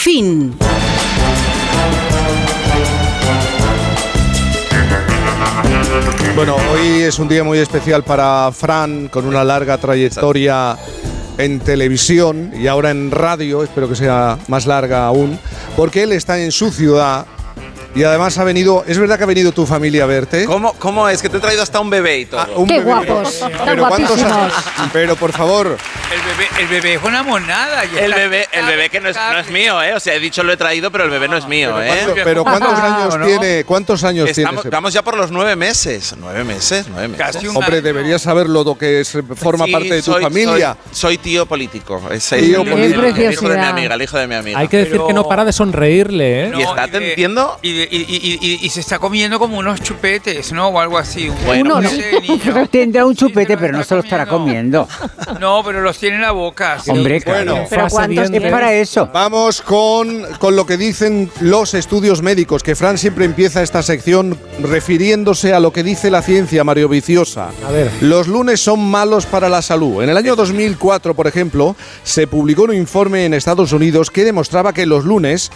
fin. Bueno, hoy es un día muy especial para Fran, con una larga trayectoria en televisión y ahora en radio, espero que sea más larga aún, porque él está en su ciudad y además ha venido. ¿Es verdad que ha venido tu familia a verte? ¿Cómo es? Que te he traído hasta un bebé y todo. ¡Qué guapos! ¡Tan guapísimos! Pero por favor. El bebé es una monada. El bebé que no es mío, ¿eh? O sea, he dicho lo he traído, pero el bebé no es mío, ¿eh? Pero ¿cuántos años tiene? ¿Cuántos años tiene? Vamos ya por los 9 meses. 9 meses. Casi un Hombre, año. deberías saberlo, lo que forma parte de tu familia. Soy tío político. Tío político. El hijo de mi amiga, el hijo de mi amiga. Hay que decir que no para de sonreírle, ¿eh? ¿Y está atendiendo? Y se está comiendo como unos chupetes, ¿no? O algo así. Bueno, No sé, niño. Tendrá un chupete, Sí, pero no se lo estará comiendo. No, pero los tiene en la boca. Sí. Hombre, claro. Bueno, ¿Pero cuántos es para eso? Vamos con lo que dicen los estudios médicos, que Fran siempre empieza esta sección refiriéndose a lo que dice la ciencia, Mario Viciosa. A ver. Los lunes son malos para la salud. En el año 2004, por ejemplo, se publicó un informe en Estados Unidos que demostraba que en los lunes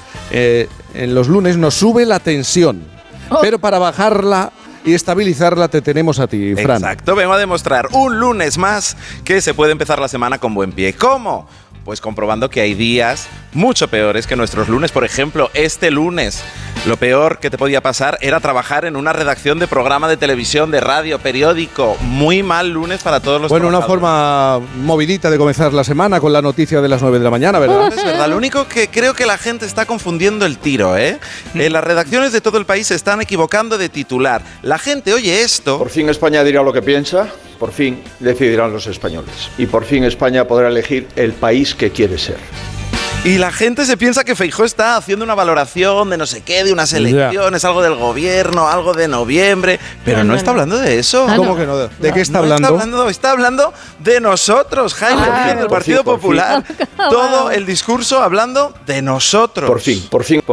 nos sube la tensión. Pero para bajarla y estabilizarla te tenemos a ti, Fran. Exacto, vengo a demostrar un lunes más que se puede empezar la semana con buen pie. ¿Cómo? Pues comprobando que hay días mucho peores que nuestros lunes. Por ejemplo, este lunes, lo peor que te podía pasar era trabajar en una redacción de programa de televisión, de radio, periódico. Muy mal lunes para todos los Bueno, una trabajadores. forma movidita de comenzar la semana con la noticia de las 9 de la mañana, ¿verdad? Es verdad, lo único que creo que la gente está confundiendo el tiro, ¿eh? Las redacciones de todo el país se están equivocando de titular. La gente oye esto. Por fin España dirá lo que piensa, por fin decidirán los españoles. Y por fin España podrá elegir el país que quiere ser. Y la gente se piensa que Feijóo está haciendo una valoración de no sé qué, de unas elecciones, algo del gobierno, algo de noviembre, pero no está hablando de eso. ¿Cómo que no? ¿De qué está hablando? Está hablando de nosotros, Jaime, del Partido Popular. Todo el discurso hablando de nosotros. Por fin.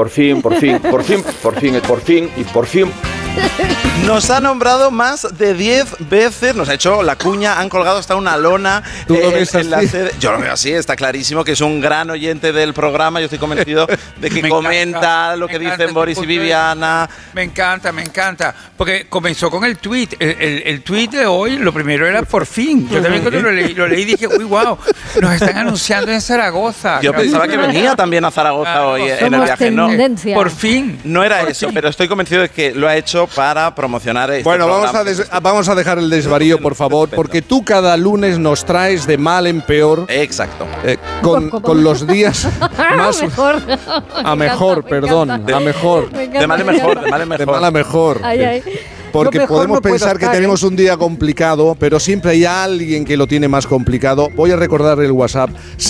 Nos ha nombrado más de 10 veces, nos ha hecho la cuña, han colgado hasta una lona. ¿Tú lo ves en la así? sede. Yo lo veo así, está clarísimo que es un gran oyente del programa. Yo estoy convencido de que comenta lo que dicen Boris y Viviana. Me encanta, porque comenzó con el tweet. El tweet de hoy, lo primero era por fin. Yo también cuando lo leí dije, uy, wow, nos están anunciando en Zaragoza. Yo pensaba que venía también a Zaragoza hoy en el viaje. No, tendencia. Por fin. no era eso, pero estoy convencido de que lo ha hecho para promocionar este Bueno, programa. vamos a dejar el desvarío, por favor, porque tú cada lunes nos traes de mal en peor, Exacto. con los días más... Mejor. A mejor, perdón, a mejor. De mal en mejor, de mal en De mejor. mal a mejor. Ay. Porque Yo mejor podemos no puedo pensar que estar, tenemos un día complicado, pero siempre hay alguien que lo tiene más complicado. Voy a recordar el WhatsApp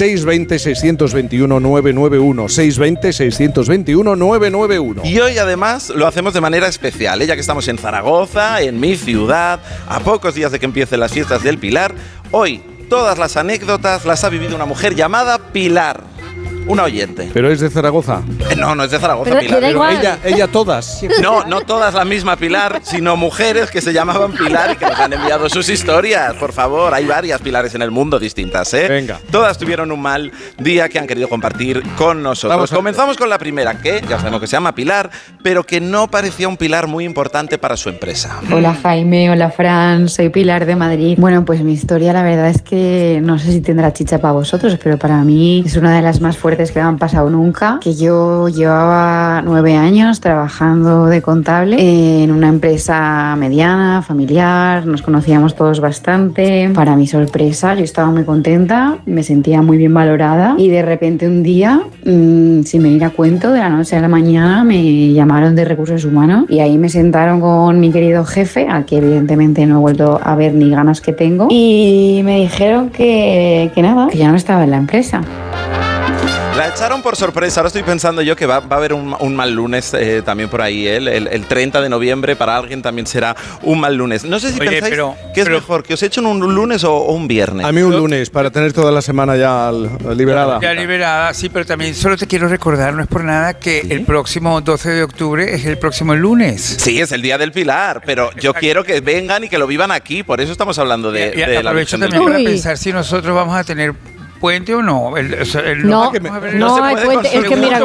620-621-991. 620-621-991. Y hoy además lo hacemos de manera especial, ya que estamos en Zaragoza, en mi ciudad, a pocos días de que empiecen las fiestas del Pilar. Hoy todas las anécdotas las ha vivido una mujer llamada Pilar, una oyente. Pero es de Zaragoza. No es de Zaragoza, Pero Pilar. da igual. Ella todas. No todas la misma Pilar, sino mujeres que se llamaban Pilar y que nos han enviado sus historias. Por favor, hay varias Pilares en el mundo distintas, ¿eh? Venga. Todas tuvieron un mal día que han querido compartir con nosotros. Comenzamos con la primera, que ya sabemos que se llama Pilar, pero que no parecía un pilar muy importante para su empresa. Hola Jaime, hola Fran, soy Pilar de Madrid. Bueno, pues mi historia la verdad es que no sé si tendrá chicha para vosotros, pero para mí es una de las más fuertes que me han pasado nunca, que yo llevaba 9 años trabajando de contable en una empresa mediana, familiar, nos conocíamos todos bastante. Para mi sorpresa, yo estaba muy contenta, me sentía muy bien valorada y de repente un día, sin venir a cuento, de la noche a la mañana me llamaron de Recursos Humanos y ahí me sentaron con mi querido jefe, al que evidentemente no he vuelto a ver ni ganas que tengo, y me dijeron que nada, que ya no estaba en la empresa. La echaron por sorpresa. Ahora estoy pensando yo que va a haber un mal lunes también por ahí. El 30 de noviembre para alguien también será un mal lunes. No sé si pensáis que es mejor, que os echen un lunes o un viernes. A mí un lunes, para tener toda la semana ya liberada. Ya liberada, sí, pero también solo te quiero recordar, no es por nada, que el próximo 12 de octubre es el próximo lunes. Sí, es el Día del Pilar, pero yo quiero que vengan y que lo vivan aquí. Por eso estamos hablando de la aprovecho Virgen del también Pilar. para pensar si nosotros vamos a tener puente o no. No hay puente. Es que mira,